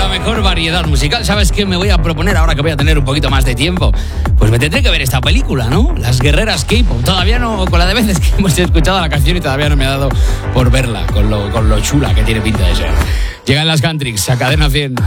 mejor variedad musical. ¿Sabes qué me voy a proponer ahora que voy a tener un poquito más de tiempo? Pues me tendré que ver esta película, ¿no? Las guerreras K-pop. Todavía no, con la de veces que hemos escuchado la canción y todavía no me ha dado por verla, con lo chula que tiene pinta de ser. Llegan las Cantrix a Cadena 100.